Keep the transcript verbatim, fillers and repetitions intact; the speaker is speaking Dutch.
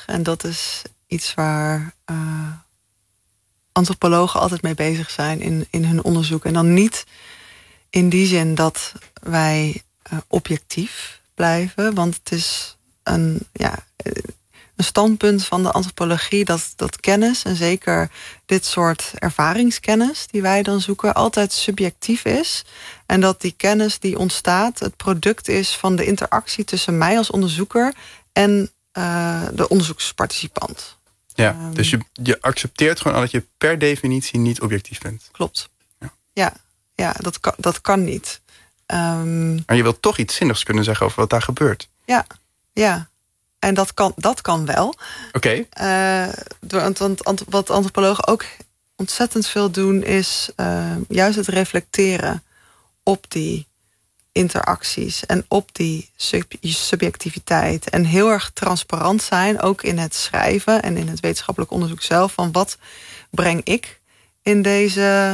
En dat is iets waar uh, antropologen altijd mee bezig zijn in, in hun onderzoek. En dan niet in die zin dat wij uh, objectief blijven. Want het is een, ja, een standpunt van de antropologie dat, dat kennis, en zeker dit soort ervaringskennis die wij dan zoeken, altijd subjectief is. En dat die kennis die ontstaat het product is van de interactie tussen mij als onderzoeker en uh, de onderzoeksparticipant. Ja, um, dus je, je accepteert gewoon al dat je per definitie niet objectief bent. Klopt. Ja, ja, ja dat, kan, dat kan niet. Um, maar je wilt toch iets zinnigs kunnen zeggen over wat daar gebeurt. Ja, ja. En dat kan, dat kan wel. Oké. Okay. Uh, want wat antropologen ook ontzettend veel doen is uh, juist het reflecteren op die interacties en op die sub- subjectiviteit. En heel erg transparant zijn, ook in het schrijven en in het wetenschappelijk onderzoek zelf, van wat breng ik in deze